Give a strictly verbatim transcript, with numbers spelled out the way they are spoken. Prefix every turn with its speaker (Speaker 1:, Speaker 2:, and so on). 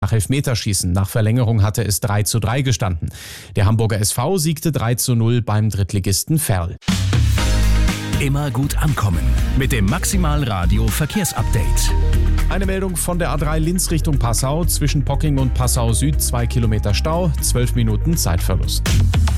Speaker 1: Nach Elfmeterschießen. Nach Verlängerung hatte es drei zu drei gestanden. Der Hamburger S V siegte drei zu null beim Drittligisten Verl.
Speaker 2: Immer gut ankommen mit dem Maximal Radio Verkehrsupdate.
Speaker 1: Eine Meldung von der A drei Linz Richtung Passau. Zwischen Pocking und Passau Süd zwei Kilometer Stau, zwölf Minuten Zeitverlust.